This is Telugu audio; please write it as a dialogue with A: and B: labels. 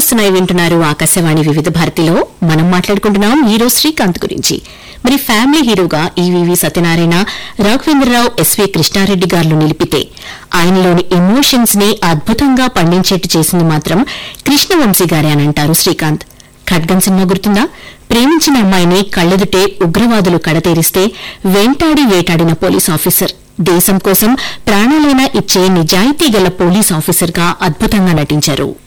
A: వస్తున్నాయి వింటున్నారు ఆకాశవాణి వివిధ భారతిలో. మనం మాట్లాడుకుంటున్నాం హీరో శ్రీకాంత్ గురించి. మరి ఫ్యామిలీ హీరోగా ఈవీవి సత్యనారాయణ, రాఘవేంద్రరావు, ఎస్వీ కృష్ణారెడ్డి గారు నిలిపితే ఆయనలోని ఎమోషన్స్ ని అద్భుతంగా పండించేట్టు చేసింది మాత్రం కృష్ణవంశీ గారే అని అంటారు శ్రీకాంత్. ఖడ్గం సినిమా గుర్తుందా? ప్రేమించిన అమ్మాయిని కళ్లెదుటే ఉగ్రవాదులు కడతేరిస్తే వెంటాడి వేటాడిన పోలీస్ ఆఫీసర్, దేశం కోసం ప్రాణాలైనా ఇచ్చే నిజాయితీ గల పోలీస్ ఆఫీసర్ గా అద్భుతంగా నటించారు.